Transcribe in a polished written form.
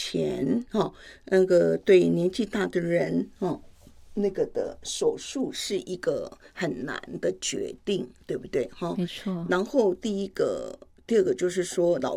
前那个对年纪大的人那个的手术是一个很难的决定，对不对？ 没错。 然后第二个就是说老